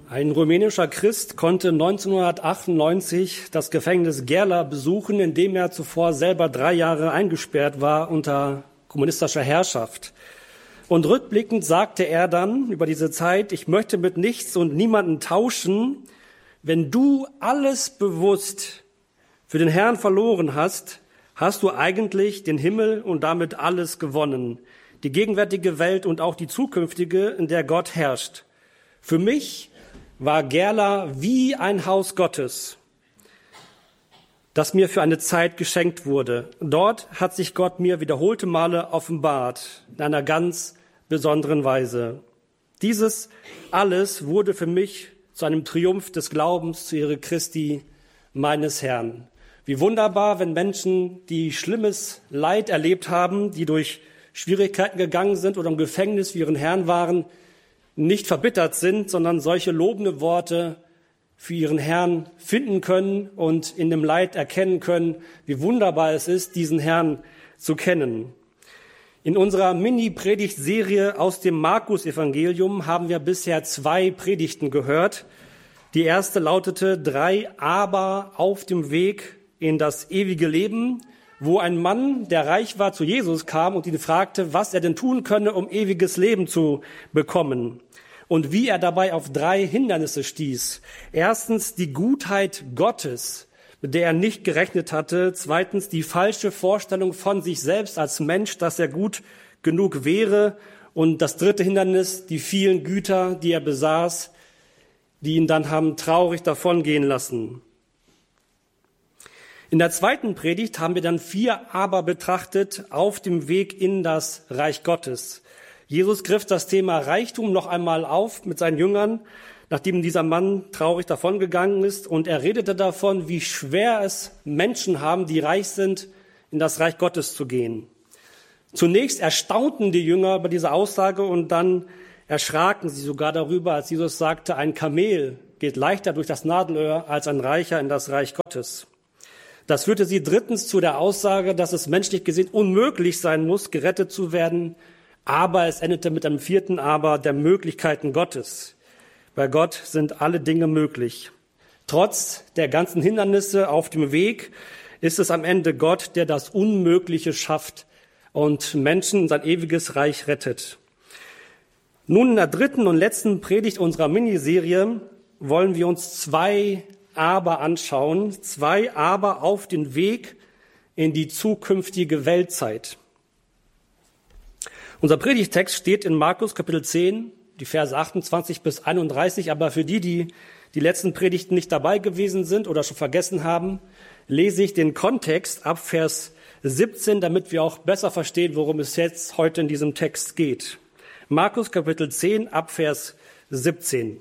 Ein rumänischer Christ konnte 1998 das Gefängnis Gerla besuchen, in dem er zuvor selber 3 Jahre eingesperrt war unter kommunistischer Herrschaft. Und rückblickend sagte er dann über diese Zeit: Ich möchte mit nichts und niemanden tauschen. Wenn du alles bewusst für den Herrn verloren hast, hast du eigentlich den Himmel und damit alles gewonnen. Die gegenwärtige Welt und auch die zukünftige, in der Gott herrscht. Für mich war Gerla wie ein Haus Gottes, das mir für eine Zeit geschenkt wurde. Dort hat sich Gott mir wiederholte Male offenbart, in einer ganz besonderen Weise. Dieses alles wurde für mich zu einem Triumph des Glaubens zu Ehre Christi, meines Herrn. Wie wunderbar, wenn Menschen, die schlimmes Leid erlebt haben, die durch Schwierigkeiten gegangen sind oder im Gefängnis für ihren Herrn waren, nicht verbittert sind, sondern solche lobende Worte für ihren Herrn finden können und in dem Leid erkennen können, wie wunderbar es ist, diesen Herrn zu kennen. In unserer Mini-Predigtserie aus dem Markus-Evangelium haben wir bisher 2 Predigten gehört. Die erste lautete 3 Aber auf dem Weg in das ewige Leben, wo ein Mann, der reich war, zu Jesus kam und ihn fragte, was er denn tun könne, um ewiges Leben zu bekommen. Und wie er dabei auf 3 Hindernisse stieß. Erstens die Gutheit Gottes, mit der er nicht gerechnet hatte. Zweitens die falsche Vorstellung von sich selbst als Mensch, dass er gut genug wäre. Und das 3. Hindernis, die vielen Güter, die er besaß, die ihn dann haben traurig davongehen lassen. In der zweiten Predigt haben wir dann 4 Aber betrachtet auf dem Weg in das Reich Gottes. Jesus griff das Thema Reichtum noch einmal auf mit seinen Jüngern, nachdem dieser Mann traurig davongegangen ist. Und er redete davon, wie schwer es Menschen haben, die reich sind, in das Reich Gottes zu gehen. Zunächst erstaunten die Jünger über diese Aussage und dann erschraken sie sogar darüber, als Jesus sagte, ein Kamel geht leichter durch das Nadelöhr als ein Reicher in das Reich Gottes. Das führte sie drittens zu der Aussage, dass es menschlich gesehen unmöglich sein muss, gerettet zu werden. Aber es endete mit einem 4. Aber der Möglichkeiten Gottes. Bei Gott sind alle Dinge möglich. Trotz der ganzen Hindernisse auf dem Weg ist es am Ende Gott, der das Unmögliche schafft und Menschen in sein ewiges Reich rettet. Nun in der 3. und letzten Predigt unserer Miniserie wollen wir uns 2 Aber anschauen. 2 Aber auf den Weg in die zukünftige Weltzeit. Unser Predigtext steht in Markus Kapitel 10, die Verse 28 bis 31. Aber für die letzten Predigten nicht dabei gewesen sind oder schon vergessen haben, lese ich den Kontext ab Vers 17, damit wir auch besser verstehen, worum es jetzt heute in diesem Text geht. Markus Kapitel 10 ab Vers 17.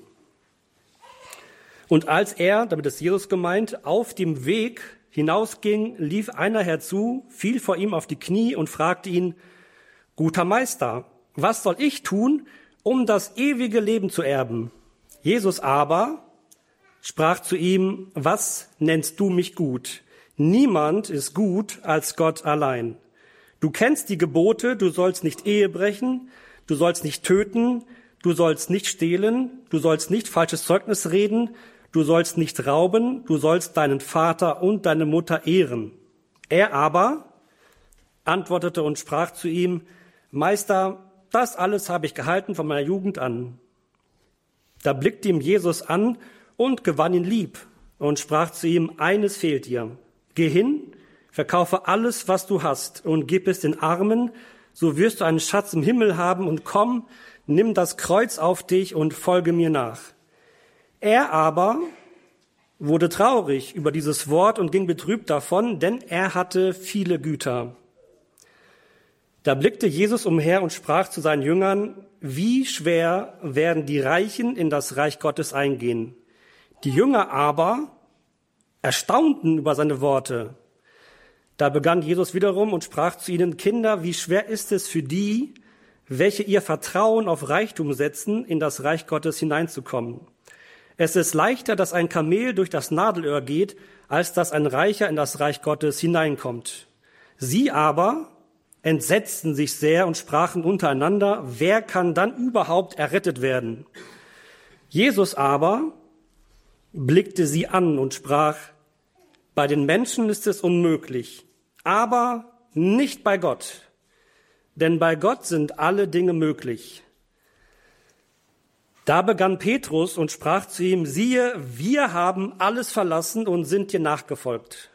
Und als er, damit ist Jesus gemeint, auf dem Weg hinausging, lief einer herzu, fiel vor ihm auf die Knie und fragte ihn: Guter Meister, was soll ich tun, um das ewige Leben zu erben? Jesus aber sprach zu ihm: Was nennst du mich gut? Niemand ist gut als Gott allein. Du kennst die Gebote, du sollst nicht Ehe brechen, du sollst nicht töten, du sollst nicht stehlen, du sollst nicht falsches Zeugnis reden, du sollst nicht rauben, du sollst deinen Vater und deine Mutter ehren. Er aber antwortete und sprach zu ihm: Meister, das alles habe ich gehalten von meiner Jugend an. Da blickte ihm Jesus an und gewann ihn lieb und sprach zu ihm: Eines fehlt dir. Geh hin, verkaufe alles, was du hast, und gib es den Armen, so wirst du einen Schatz im Himmel haben, und komm, nimm das Kreuz auf dich und folge mir nach. Er aber wurde traurig über dieses Wort und ging betrübt davon, denn er hatte viele Güter. Da blickte Jesus umher und sprach zu seinen Jüngern: Wie schwer werden die Reichen in das Reich Gottes eingehen? Die Jünger aber erstaunten über seine Worte. Da begann Jesus wiederum und sprach zu ihnen: Kinder, wie schwer ist es für die, welche ihr Vertrauen auf Reichtum setzen, in das Reich Gottes hineinzukommen. Es ist leichter, dass ein Kamel durch das Nadelöhr geht, als dass ein Reicher in das Reich Gottes hineinkommt. Sie aber entsetzten sich sehr und sprachen untereinander: Wer kann dann überhaupt errettet werden? Jesus aber blickte sie an und sprach, bei den Menschen ist es unmöglich, aber nicht bei Gott, denn bei Gott sind alle Dinge möglich. Da begann Petrus und sprach zu ihm, siehe, wir haben alles verlassen und sind dir nachgefolgt.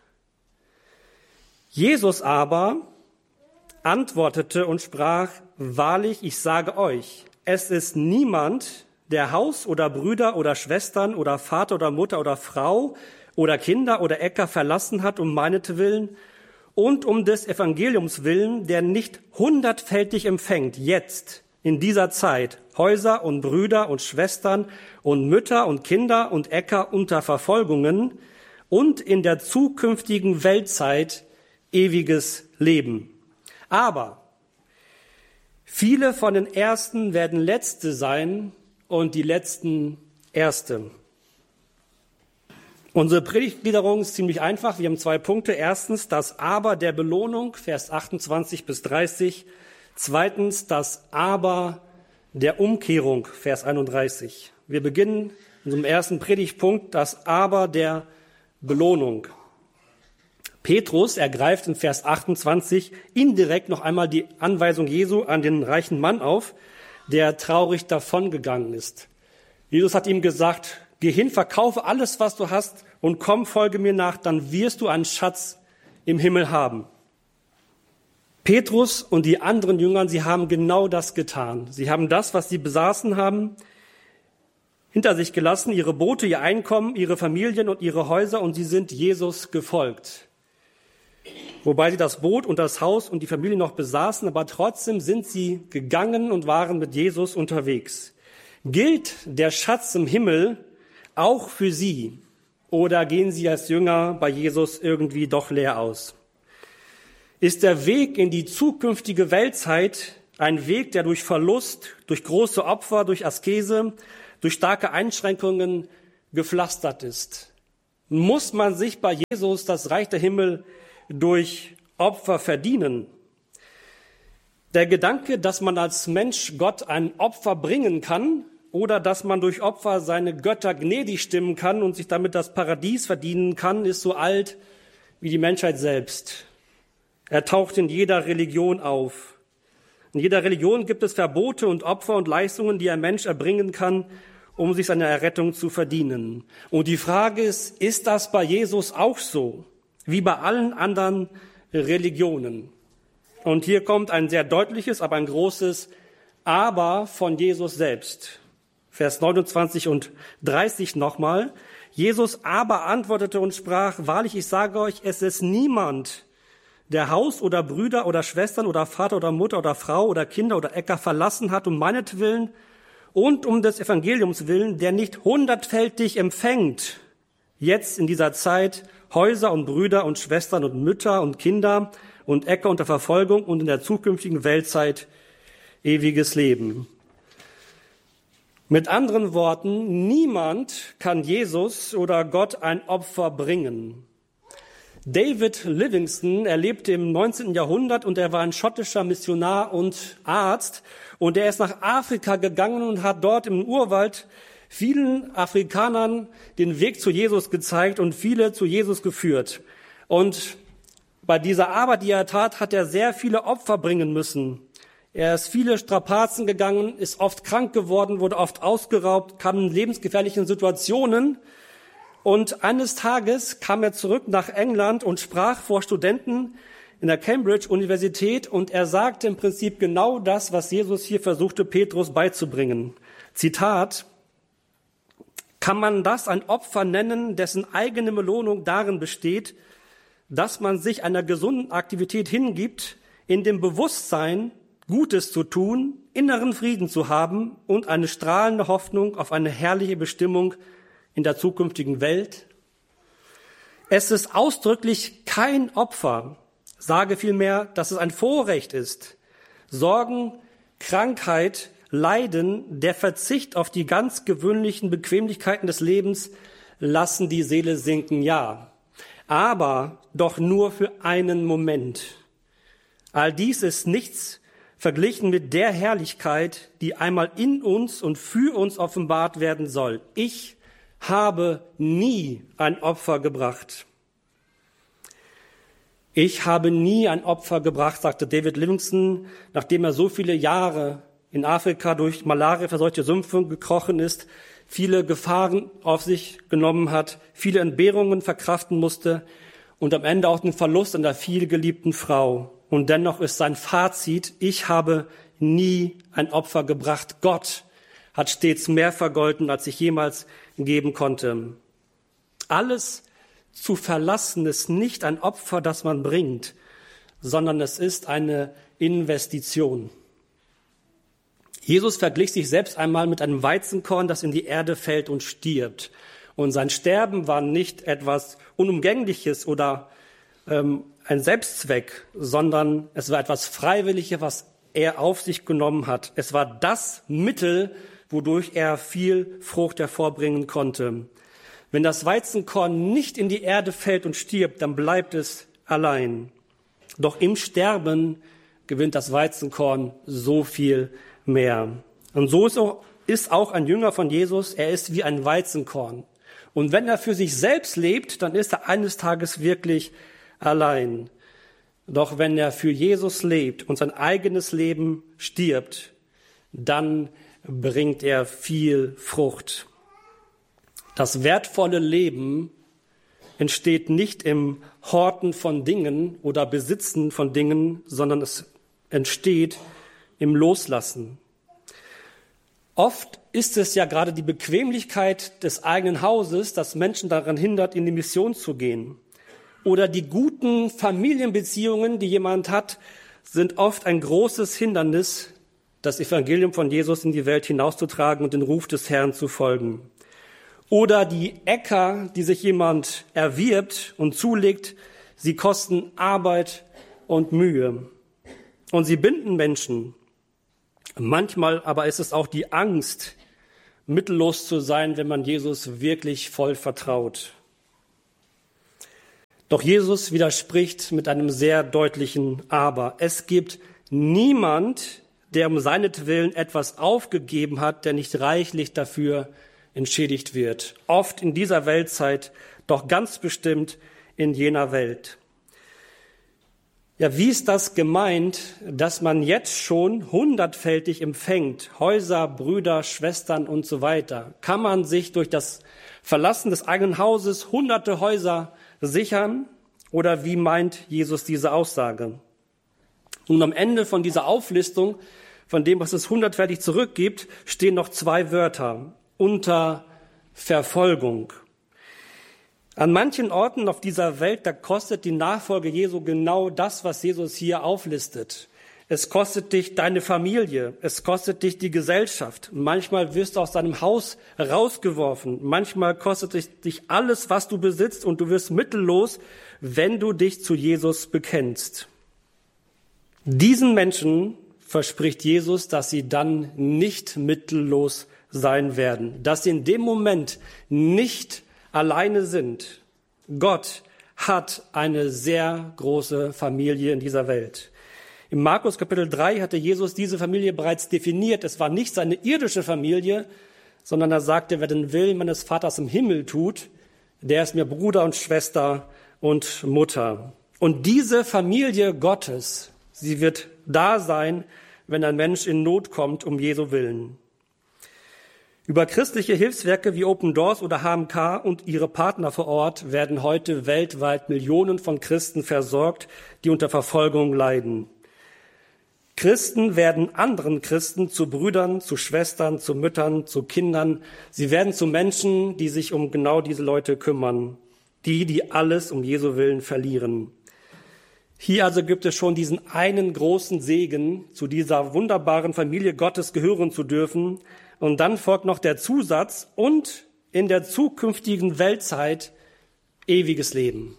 Jesus aber antwortete und sprach, wahrlich, ich sage euch, es ist niemand, der Haus oder Brüder oder Schwestern oder Vater oder Mutter oder Frau oder Kinder oder Äcker verlassen hat um meinetwillen und um des Evangeliums willen, der nicht hundertfältig empfängt, jetzt, in dieser Zeit, Häuser und Brüder und Schwestern und Mütter und Kinder und Äcker unter Verfolgungen und in der zukünftigen Weltzeit ewiges Leben. Aber viele von den Ersten werden Letzte sein und die Letzten Erste. Unsere Predigtgliederung ist ziemlich einfach. Wir haben 2 Punkte. Erstens das Aber der Belohnung, Vers 28 bis 30. Zweitens das Aber der Umkehrung, Vers 31. Wir beginnen in unserem ersten Predigtpunkt, das Aber der Belohnung. Petrus ergreift in Vers 28 indirekt noch einmal die Anweisung Jesu an den reichen Mann auf, der traurig davongegangen ist. Jesus hat ihm gesagt, geh hin, verkaufe alles, was du hast und komm, folge mir nach, dann wirst du einen Schatz im Himmel haben. Petrus und die anderen Jüngern, sie haben genau das getan. Sie haben das, was sie besaßen haben, hinter sich gelassen, ihre Boote, ihr Einkommen, ihre Familien und ihre Häuser, und sie sind Jesus gefolgt. Wobei sie das Boot und das Haus und die Familie noch besaßen, aber trotzdem sind sie gegangen und waren mit Jesus unterwegs. Gilt der Schatz im Himmel auch für sie? Oder gehen sie als Jünger bei Jesus irgendwie doch leer aus? Ist der Weg in die zukünftige Weltzeit ein Weg, der durch Verlust, durch große Opfer, durch Askese, durch starke Einschränkungen gepflastert ist? Muss man sich bei Jesus das Reich der Himmel durch Opfer verdienen? Der Gedanke, dass man als Mensch Gott ein Opfer bringen kann oder dass man durch Opfer seine Götter gnädig stimmen kann und sich damit das Paradies verdienen kann, ist so alt wie die Menschheit selbst. Er taucht in jeder Religion auf. In jeder Religion gibt es Verbote und Opfer und Leistungen, die ein Mensch erbringen kann, um sich seine Errettung zu verdienen. Und die Frage ist das bei Jesus auch so, wie bei allen anderen Religionen? Und hier kommt ein sehr deutliches, aber ein großes Aber von Jesus selbst. Vers 29 und 30 nochmal. Jesus aber antwortete und sprach, wahrlich, ich sage euch, es ist niemand, der Haus oder Brüder oder Schwestern oder Vater oder Mutter oder Frau oder Kinder oder Äcker verlassen hat um meinetwillen und um des Evangeliums willen, der nicht hundertfältig empfängt, jetzt in dieser Zeit Häuser und Brüder und Schwestern und Mütter und Kinder und Äcker unter Verfolgung und in der zukünftigen Weltzeit ewiges Leben. Mit anderen Worten, niemand kann Jesus oder Gott ein Opfer bringen. David Livingstone, er lebte im 19. Jahrhundert und er war ein schottischer Missionar und Arzt. Und er ist nach Afrika gegangen und hat dort im Urwald vielen Afrikanern den Weg zu Jesus gezeigt und viele zu Jesus geführt. Und bei dieser Arbeit, die er tat, hat er sehr viele Opfer bringen müssen. Er ist viele Strapazen gegangen, ist oft krank geworden, wurde oft ausgeraubt, kam in lebensgefährlichen Situationen. Und eines Tages kam er zurück nach England und sprach vor Studenten in der Cambridge-Universität und er sagte im Prinzip genau das, was Jesus hier versuchte, Petrus beizubringen. Zitat: Kann man das ein Opfer nennen, dessen eigene Belohnung darin besteht, dass man sich einer gesunden Aktivität hingibt, in dem Bewusstsein, Gutes zu tun, inneren Frieden zu haben und eine strahlende Hoffnung auf eine herrliche Bestimmung in der zukünftigen Welt? Es ist ausdrücklich kein Opfer, sage vielmehr, dass es ein Vorrecht ist. Sorgen, Krankheit, Leiden, der Verzicht auf die ganz gewöhnlichen Bequemlichkeiten des Lebens lassen die Seele sinken, ja, aber doch nur für einen Moment. All dies ist nichts verglichen mit der Herrlichkeit, die einmal in uns und für uns offenbart werden soll. Ich habe nie ein Opfer gebracht. Ich habe nie ein Opfer gebracht, sagte David Livingstone, nachdem er so viele Jahre in Afrika durch Malaria verseuchte Sümpfe gekrochen ist, viele Gefahren auf sich genommen hat, viele Entbehrungen verkraften musste und am Ende auch den Verlust einer vielgeliebten Frau. Und dennoch ist sein Fazit: Ich habe nie ein Opfer gebracht. Gott hat stets mehr vergolten, als ich jemals geben konnte. Alles zu verlassen ist nicht ein Opfer, das man bringt, sondern es ist eine Investition. Jesus verglich sich selbst einmal mit einem Weizenkorn, das in die Erde fällt und stirbt. Und sein Sterben war nicht etwas Unumgängliches oder ein Selbstzweck, sondern es war etwas Freiwilliges, was er auf sich genommen hat. Es war das Mittel, wodurch er viel Frucht hervorbringen konnte. Wenn das Weizenkorn nicht in die Erde fällt und stirbt, dann bleibt es allein. Doch im Sterben gewinnt das Weizenkorn so viel mehr. Und so ist auch ein Jünger von Jesus, er ist wie ein Weizenkorn. Und wenn er für sich selbst lebt, dann ist er eines Tages wirklich allein. Doch wenn er für Jesus lebt und sein eigenes Leben stirbt, dann bringt er viel Frucht. Das wertvolle Leben entsteht nicht im Horten von Dingen oder Besitzen von Dingen, sondern es entsteht im Loslassen. Oft ist es ja gerade die Bequemlichkeit des eigenen Hauses, das Menschen daran hindert, in die Mission zu gehen. Oder die guten Familienbeziehungen, die jemand hat, sind oft ein großes Hindernis, das Evangelium von Jesus in die Welt hinauszutragen und den Ruf des Herrn zu folgen. Oder die Äcker, die sich jemand erwirbt und zulegt, sie kosten Arbeit und Mühe. Und sie binden Menschen. Manchmal aber ist es auch die Angst, mittellos zu sein, wenn man Jesus wirklich voll vertraut. Doch Jesus widerspricht mit einem sehr deutlichen Aber. Es gibt niemand, der um seinetwillen etwas aufgegeben hat, der nicht reichlich dafür entschädigt wird. Oft in dieser Weltzeit, doch ganz bestimmt in jener Welt. Ja, wie ist das gemeint, dass man jetzt schon hundertfältig empfängt? Häuser, Brüder, Schwestern und so weiter. Kann man sich durch das Verlassen des eigenen Hauses hunderte Häuser sichern? Oder wie meint Jesus diese Aussage? Und am Ende von dieser Auflistung, von dem, was es hundertfältig zurückgibt, stehen noch 2 Wörter: unter Verfolgung. An manchen Orten auf dieser Welt, da kostet die Nachfolge Jesu genau das, was Jesus hier auflistet. Es kostet dich deine Familie, es kostet dich die Gesellschaft. Manchmal wirst du aus deinem Haus rausgeworfen. Manchmal kostet es dich alles, was du besitzt, und du wirst mittellos, wenn du dich zu Jesus bekennst. Diesen Menschen verspricht Jesus, dass sie dann nicht mittellos sein werden, dass sie in dem Moment nicht alleine sind. Gott hat eine sehr große Familie in dieser Welt. Im Markus Kapitel 3 hatte Jesus diese Familie bereits definiert. Es war nicht seine irdische Familie, sondern er sagte: Wer den Willen meines Vaters im Himmel tut, der ist mir Bruder und Schwester und Mutter. Und diese Familie Gottes, sie wird da sein, wenn ein Mensch in Not kommt, um Jesu Willen. Über christliche Hilfswerke wie Open Doors oder HMK und ihre Partner vor Ort werden heute weltweit Millionen von Christen versorgt, die unter Verfolgung leiden. Christen werden anderen Christen zu Brüdern, zu Schwestern, zu Müttern, zu Kindern. Sie werden zu Menschen, die sich um genau diese Leute kümmern, die alles um Jesu Willen verlieren. Hier also gibt es schon diesen einen großen Segen, zu dieser wunderbaren Familie Gottes gehören zu dürfen. Und dann folgt noch der Zusatz: und in der zukünftigen Weltzeit ewiges Leben.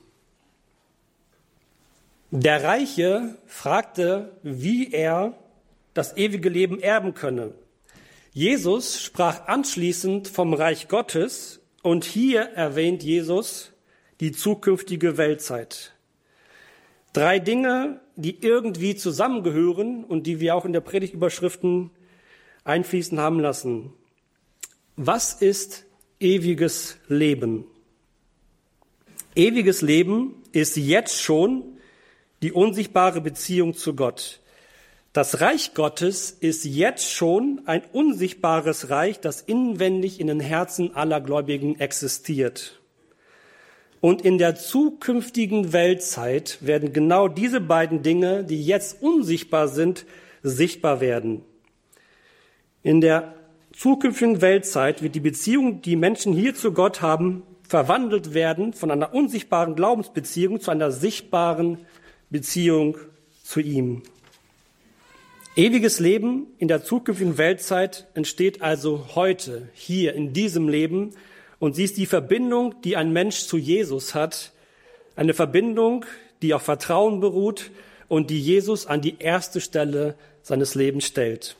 Der Reiche fragte, wie er das ewige Leben erben könne. Jesus sprach anschließend vom Reich Gottes, und hier erwähnt Jesus die zukünftige Weltzeit. 3 Dinge, die irgendwie zusammengehören und die wir auch in der Predigtüberschriften einfließen haben lassen. Was ist ewiges Leben? Ewiges Leben ist jetzt schon die unsichtbare Beziehung zu Gott. Das Reich Gottes ist jetzt schon ein unsichtbares Reich, das inwendig in den Herzen aller Gläubigen existiert. Und in der zukünftigen Weltzeit werden genau diese beiden Dinge, die jetzt unsichtbar sind, sichtbar werden. In der zukünftigen Weltzeit wird die Beziehung, die Menschen hier zu Gott haben, verwandelt werden von einer unsichtbaren Glaubensbeziehung zu einer sichtbaren Beziehung zu ihm. Ewiges Leben in der zukünftigen Weltzeit entsteht also heute, hier in diesem Leben. Und sie ist die Verbindung, die ein Mensch zu Jesus hat. Eine Verbindung, die auf Vertrauen beruht und die Jesus an die erste Stelle seines Lebens stellt.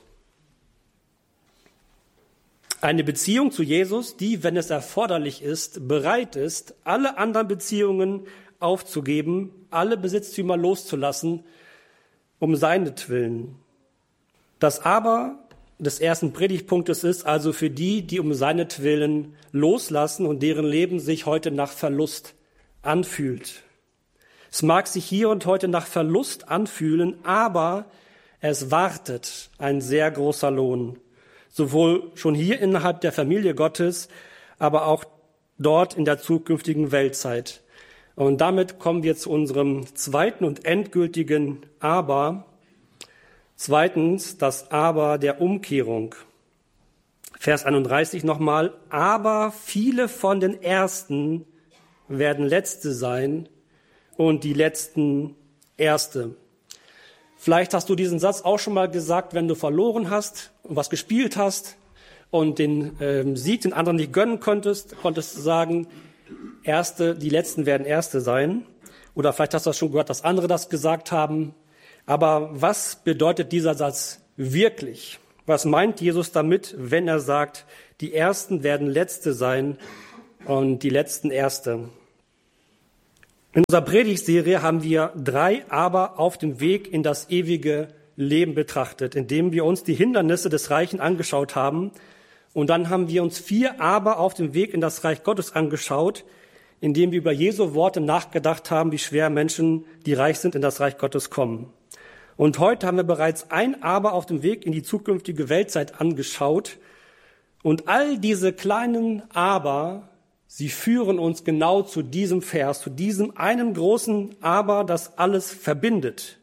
Eine Beziehung zu Jesus, die, wenn es erforderlich ist, bereit ist, alle anderen Beziehungen aufzugeben, alle Besitztümer loszulassen, um seinetwillen. Das Aber des ersten Predigtpunktes ist also für die, die um seinetwillen loslassen und deren Leben sich heute nach Verlust anfühlt. Es mag sich hier und heute nach Verlust anfühlen, aber es wartet ein sehr großer Lohn. Sowohl schon hier innerhalb der Familie Gottes, aber auch dort in der zukünftigen Weltzeit. Und damit kommen wir zu unserem zweiten und endgültigen Aber. Zweitens, das Aber der Umkehrung. Vers 31 nochmal. Aber viele von den Ersten werden Letzte sein und die Letzten Erste. Vielleicht hast du diesen Satz auch schon mal gesagt, wenn du verloren hast und was gespielt hast und den Sieg den anderen nicht gönnen konntest du sagen, die Letzten werden Erste sein. Oder vielleicht hast du das schon gehört, dass andere das gesagt haben. Aber was bedeutet dieser Satz wirklich? Was meint Jesus damit, wenn er sagt, die Ersten werden Letzte sein und die Letzten Erste? In unserer Predigtserie haben wir 3 Aber auf dem Weg in das ewige Leben betrachtet, indem wir uns die Hindernisse des Reichen angeschaut haben. Und dann haben wir uns 4 Aber auf dem Weg in das Reich Gottes angeschaut, indem wir über Jesu Worte nachgedacht haben, wie schwer Menschen, die reich sind, in das Reich Gottes kommen. Und heute haben wir bereits ein Aber auf dem Weg in die zukünftige Weltzeit angeschaut. Und all diese kleinen Aber, sie führen uns genau zu diesem Vers, zu diesem einen großen Aber, das alles verbindet.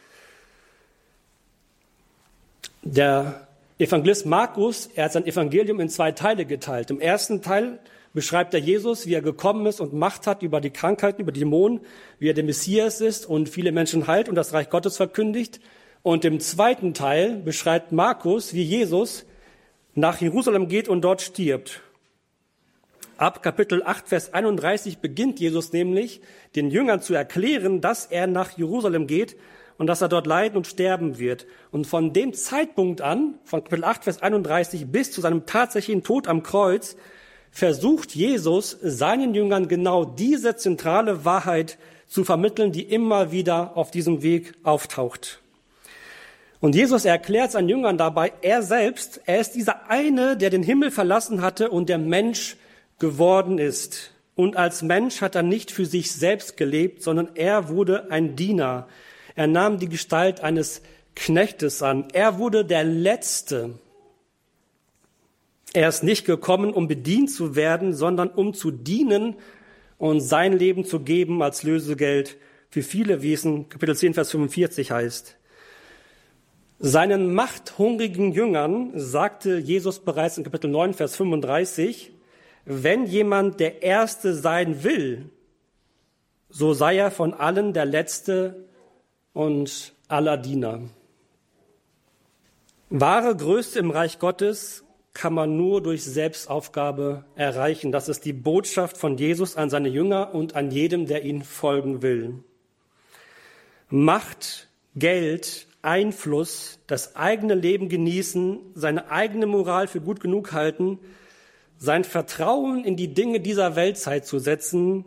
Der Evangelist Markus, er hat sein Evangelium in 2 Teile geteilt. Im ersten Teil beschreibt er Jesus, wie er gekommen ist und Macht hat über die Krankheiten, über die Dämonen, wie er der Messias ist und viele Menschen heilt und das Reich Gottes verkündigt. Und im zweiten Teil beschreibt Markus, wie Jesus nach Jerusalem geht und dort stirbt. Ab Kapitel 8, Vers 31 beginnt Jesus nämlich, den Jüngern zu erklären, dass er nach Jerusalem geht und dass er dort leiden und sterben wird. Und von dem Zeitpunkt an, von Kapitel 8, Vers 31 bis zu seinem tatsächlichen Tod am Kreuz, versucht Jesus, seinen Jüngern genau diese zentrale Wahrheit zu vermitteln, die immer wieder auf diesem Weg auftaucht. Und Jesus erklärt seinen Jüngern dabei, er ist dieser eine, der den Himmel verlassen hatte und der Mensch geworden ist. Und als Mensch hat er nicht für sich selbst gelebt, sondern er wurde ein Diener. Er nahm die Gestalt eines Knechtes an. Er wurde der Letzte. Er ist nicht gekommen, um bedient zu werden, sondern um zu dienen und sein Leben zu geben als Lösegeld für viele, wie es in Kapitel 10, Vers 45 heißt. Seinen machthungrigen Jüngern sagte Jesus bereits in Kapitel 9, Vers 35, wenn jemand der Erste sein will, so sei er von allen der Letzte und aller Diener. Wahre Größe im Reich Gottes kann man nur durch Selbstaufgabe erreichen. Das ist die Botschaft von Jesus an seine Jünger und an jedem, der ihnen folgen will. Macht, Geld, Einfluss, das eigene Leben genießen, seine eigene Moral für gut genug halten, sein Vertrauen in die Dinge dieser Weltzeit zu setzen,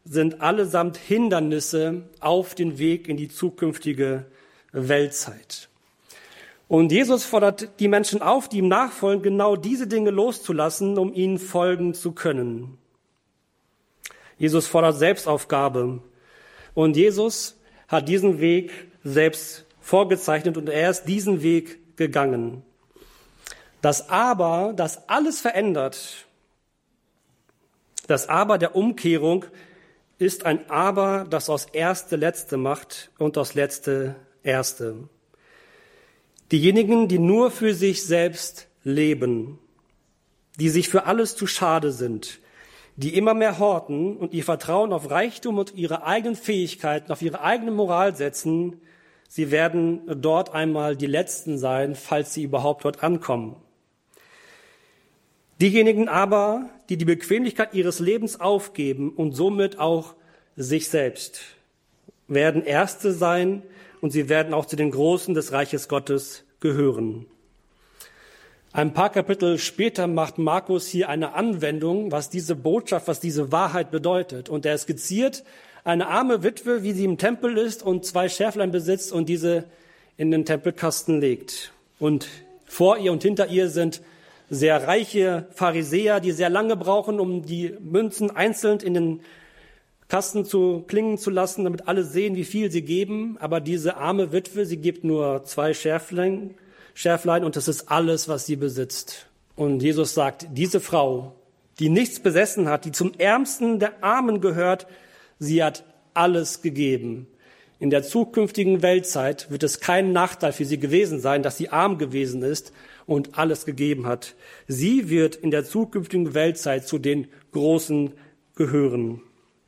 sind allesamt Hindernisse auf den Weg in die zukünftige Weltzeit. Und Jesus fordert die Menschen auf, die ihm nachfolgen, genau diese Dinge loszulassen, um ihnen folgen zu können. Jesus fordert Selbstaufgabe. Und Jesus hat diesen Weg selbst vorgezeichnet und er ist diesen Weg gegangen. Das Aber, das alles verändert, das Aber der Umkehrung ist ein Aber, das aus Erste Letzte macht und aus Letzte Erste. Diejenigen, die nur für sich selbst leben, die sich für alles zu schade sind, die immer mehr horten und ihr Vertrauen auf Reichtum und ihre eigenen Fähigkeiten, auf ihre eigene Moral setzen, sie werden dort einmal die Letzten sein, falls sie überhaupt dort ankommen. Diejenigen aber, die die Bequemlichkeit ihres Lebens aufgeben und somit auch sich selbst, werden Erste sein und sie werden auch zu den Großen des Reiches Gottes gehören. Ein paar Kapitel später macht Markus hier eine Anwendung, was diese Botschaft, was diese Wahrheit bedeutet. Und er skizziert eine arme Witwe, wie sie im Tempel ist und 2 Schäflein besitzt und diese in den Tempelkasten legt. Und vor ihr und hinter ihr sind sehr reiche Pharisäer, die sehr lange brauchen, um die Münzen einzeln in den Kasten zu klingen zu lassen, damit alle sehen, wie viel sie geben. Aber diese arme Witwe, sie gibt nur 2 Schäflein und das ist alles, was sie besitzt. Und Jesus sagt, diese Frau, die nichts besessen hat, die zum Ärmsten der Armen gehört, sie hat alles gegeben. In der zukünftigen Weltzeit wird es kein Nachteil für sie gewesen sein, dass sie arm gewesen ist und alles gegeben hat. Sie wird in der zukünftigen Weltzeit zu den Großen gehören.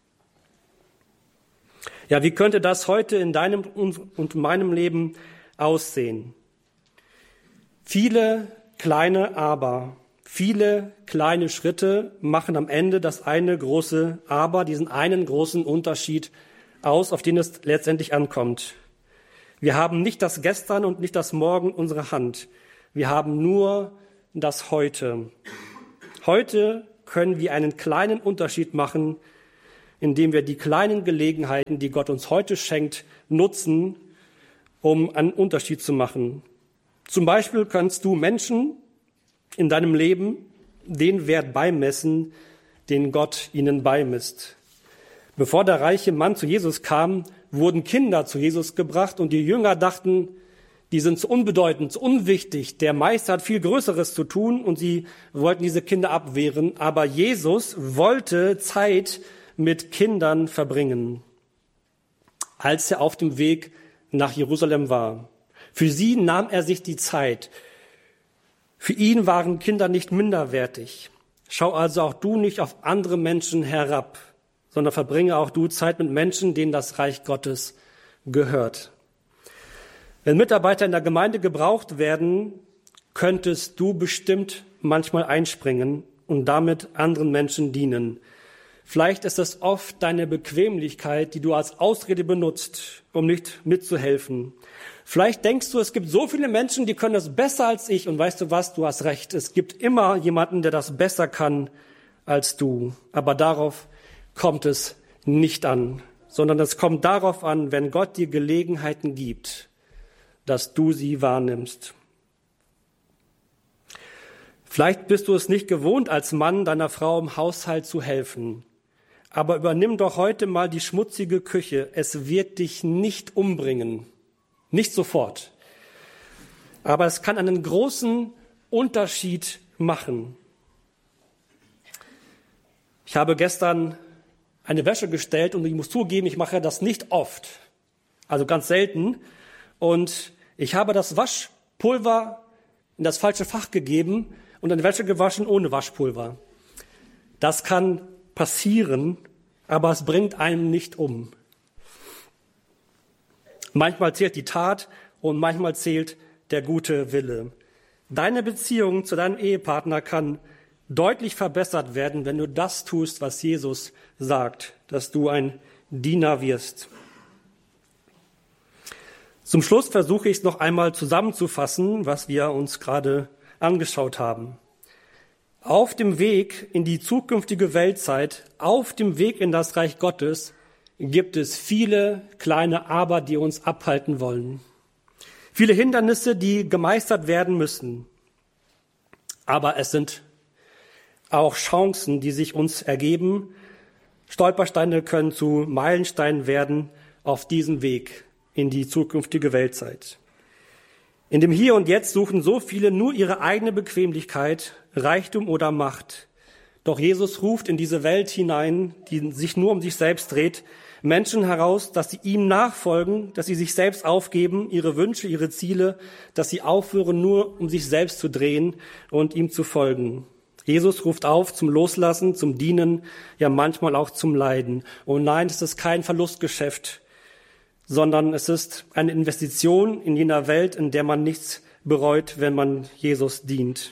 Ja, wie könnte das heute in deinem und meinem Leben aussehen? Viele kleine Aber, viele kleine Schritte machen am Ende das eine große Aber, diesen einen großen Unterschied aus, auf den es letztendlich ankommt. Wir haben nicht das Gestern und nicht das Morgen in unserer Hand. Wir haben nur das Heute. Heute können wir einen kleinen Unterschied machen, indem wir die kleinen Gelegenheiten, die Gott uns heute schenkt, nutzen, um einen Unterschied zu machen. Zum Beispiel kannst du Menschen in deinem Leben den Wert beimessen, den Gott ihnen beimisst. Bevor der reiche Mann zu Jesus kam, wurden Kinder zu Jesus gebracht und die Jünger dachten, die sind zu unbedeutend, zu unwichtig. Der Meister hat viel Größeres zu tun und sie wollten diese Kinder abwehren. Aber Jesus wollte Zeit mit Kindern verbringen, als er auf dem Weg nach Jerusalem war. Für sie nahm er sich die Zeit. Für ihn waren Kinder nicht minderwertig. Schau also auch du nicht auf andere Menschen herab, sondern verbringe auch du Zeit mit Menschen, denen das Reich Gottes gehört. Wenn Mitarbeiter in der Gemeinde gebraucht werden, könntest du bestimmt manchmal einspringen und damit anderen Menschen dienen. Vielleicht ist es oft deine Bequemlichkeit, die du als Ausrede benutzt, um nicht mitzuhelfen. Vielleicht denkst du, es gibt so viele Menschen, die können das besser als ich. Und weißt du was, du hast recht. Es gibt immer jemanden, der das besser kann als du. Aber darauf kommt es nicht an, sondern es kommt darauf an, wenn Gott dir Gelegenheiten gibt, dass du sie wahrnimmst. Vielleicht bist du es nicht gewohnt, als Mann deiner Frau im Haushalt zu helfen. Aber übernimm doch heute mal die schmutzige Küche. Es wird dich nicht umbringen. Nicht sofort. Aber es kann einen großen Unterschied machen. Ich habe gestern eine Wäsche gestellt und ich muss zugeben, ich mache das nicht oft. Also ganz selten. Und ich habe das Waschpulver in das falsche Fach gegeben und eine Wäsche gewaschen ohne Waschpulver. Das kann passieren, aber es bringt einen nicht um. Manchmal zählt die Tat und manchmal zählt der gute Wille. Deine Beziehung zu deinem Ehepartner kann deutlich verbessert werden, wenn du das tust, was Jesus sagt, dass du ein Diener wirst. Zum Schluss versuche ich es noch einmal zusammenzufassen, was wir uns gerade angeschaut haben. Auf dem Weg in die zukünftige Weltzeit, auf dem Weg in das Reich Gottes, gibt es viele kleine Aber, die uns abhalten wollen. Viele Hindernisse, die gemeistert werden müssen. Aber es sind auch Chancen, die sich uns ergeben. Stolpersteine können zu Meilensteinen werden auf diesem Weg in die zukünftige Weltzeit. In dem Hier und Jetzt suchen so viele nur ihre eigene Bequemlichkeit, Reichtum oder Macht. Doch Jesus ruft in diese Welt hinein, die sich nur um sich selbst dreht, Menschen heraus, dass sie ihm nachfolgen, dass sie sich selbst aufgeben, ihre Wünsche, ihre Ziele, dass sie aufhören, nur um sich selbst zu drehen und ihm zu folgen. Jesus ruft auf zum Loslassen, zum Dienen, ja manchmal auch zum Leiden. Und nein, es ist kein Verlustgeschäft, sondern es ist eine Investition in jener Welt, in der man nichts bereut, wenn man Jesus dient.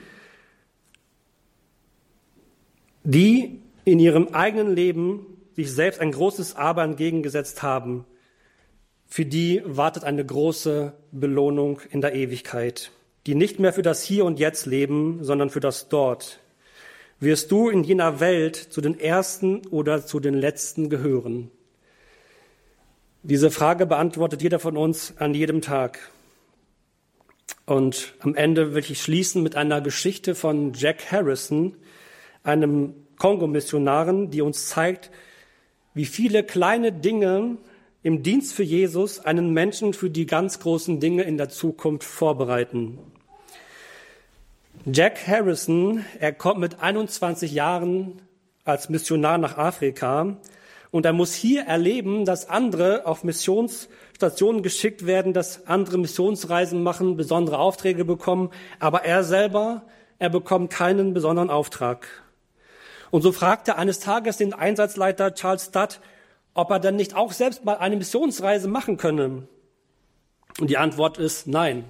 Die in ihrem eigenen Leben sich selbst ein großes Aber entgegengesetzt haben, für die wartet eine große Belohnung in der Ewigkeit, die nicht mehr für das Hier und Jetzt leben, sondern für das Dort. Wirst du in jener Welt zu den Ersten oder zu den Letzten gehören? Diese Frage beantwortet jeder von uns an jedem Tag. Und am Ende will ich schließen mit einer Geschichte von Jack Harrison, einem Kongo-Missionaren, die uns zeigt, wie viele kleine Dinge im Dienst für Jesus einen Menschen für die ganz großen Dinge in der Zukunft vorbereiten. Jack Harrison, er kommt mit 21 Jahren als Missionar nach Afrika und er muss hier erleben, dass andere auf Missionsstationen geschickt werden, dass andere Missionsreisen machen, besondere Aufträge bekommen, aber er selber, er bekommt keinen besonderen Auftrag. Und so fragt er eines Tages den Einsatzleiter Charles Studd, ob er denn nicht auch selbst mal eine Missionsreise machen könne. Und die Antwort ist nein.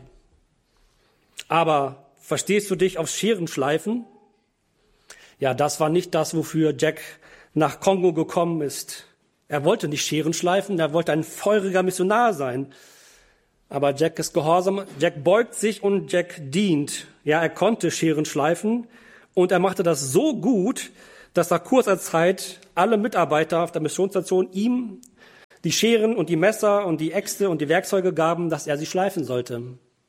Aber verstehst du dich aufs Scherenschleifen? Ja, das war nicht das, wofür Jack nach Kongo gekommen ist. Er wollte nicht Scheren schleifen, er wollte ein feuriger Missionar sein. Aber Jack ist gehorsam, Jack beugt sich und Jack dient. Ja, er konnte Scheren schleifen und er machte das so gut, dass nach kurzer Zeit alle Mitarbeiter auf der Missionsstation ihm die Scheren und die Messer und die Äxte und die Werkzeuge gaben, dass er sie schleifen sollte.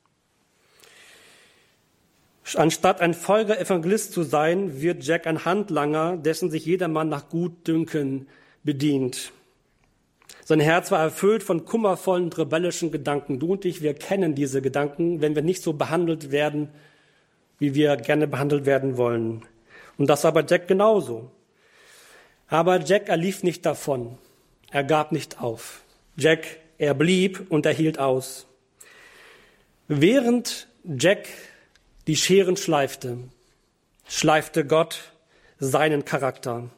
Anstatt ein feuriger Evangelist zu sein, wird Jack ein Handlanger, dessen sich jedermann nach Gutdünken bedient. Sein Herz war erfüllt von kummervollen und rebellischen Gedanken. Du und ich, wir kennen diese Gedanken, wenn wir nicht so behandelt werden, wie wir gerne behandelt werden wollen. Und das war bei Jack genauso. Aber Jack, er lief nicht davon. Er gab nicht auf. Jack, er blieb und er hielt aus. Während Jack die Scheren schleifte Gott seinen Charakter.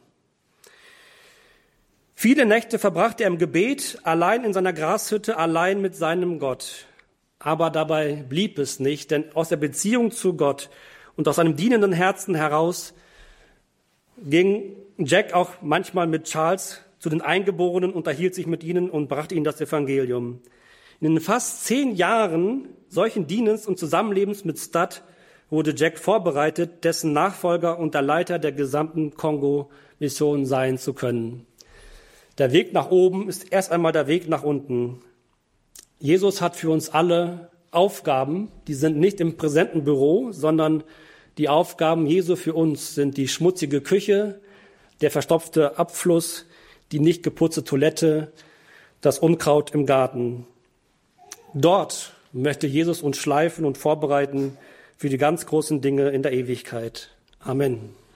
Viele Nächte verbrachte er im Gebet, allein in seiner Grashütte, allein mit seinem Gott. Aber dabei blieb es nicht, denn aus der Beziehung zu Gott und aus seinem dienenden Herzen heraus ging Jack auch manchmal mit Charles zu den Eingeborenen, unterhielt sich mit ihnen und brachte ihnen das Evangelium. In den fast 10 Jahren solchen Dienens und Zusammenlebens mit Studd wurde Jack vorbereitet, dessen Nachfolger und der Leiter der gesamten Kongo-Mission sein zu können. Der Weg nach oben ist erst einmal der Weg nach unten. Jesus hat für uns alle Aufgaben, die sind nicht im präsenten Büro, sondern die Aufgaben Jesu für uns sind die schmutzige Küche, der verstopfte Abfluss, die nicht geputzte Toilette, das Unkraut im Garten. Dort möchte Jesus uns schleifen und vorbereiten für die ganz großen Dinge in der Ewigkeit. Amen.